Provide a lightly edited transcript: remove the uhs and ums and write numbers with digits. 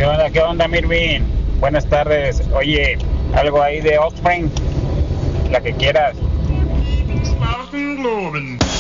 Qué onda, Mirvin? Buenas tardes. Oye, algo ahí de Offspring, la que quieras.